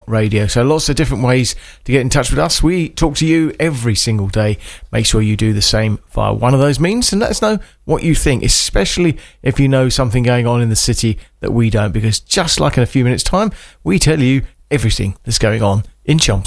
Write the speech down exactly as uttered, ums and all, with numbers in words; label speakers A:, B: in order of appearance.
A: radio. So lots of different ways to get in touch with us. We talk to you every single day. Make sure you do the same via one of those means and let us know what you think, especially if you know something going on in the city that we don't, because just like in a few minutes' time, we tell you everything that's going on in Chelmsford.